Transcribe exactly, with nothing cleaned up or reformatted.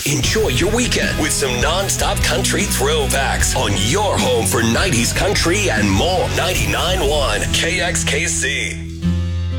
Enjoy your weekend with some non-stop country throwbacks on your home for nineties country and more. ninety-nine point one K X K C.